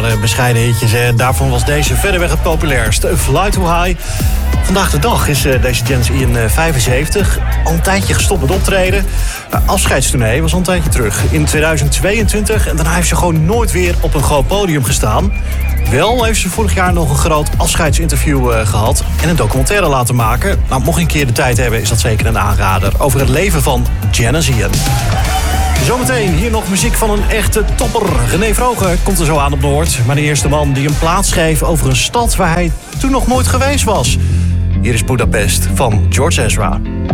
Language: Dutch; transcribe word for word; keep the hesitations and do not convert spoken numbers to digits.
paar bescheiden hitjes. En daarvan was deze verreweg het populairst. Fly Too High. Vandaag de dag is deze Janis Ian vijfenzeventig. Al een tijdje gestopt met optreden. Afscheidstournee was al een tijdje terug. In tweeduizend tweeëntwintig. En daarna heeft ze gewoon nooit weer op een groot podium gestaan. Wel heeft ze vorig jaar nog een groot afscheidsinterview uh, gehad. En een documentaire laten maken. Nou, mocht je een keer de tijd hebben, is dat zeker een aanrader. Over het leven van Janis Ian. Zometeen hier nog muziek van een echte topper. René Vroger komt er zo aan op Noord. Maar de eerste man die een plaat schreef over een stad waar hij toen nog nooit geweest was. Hier is Budapest van George Ezra.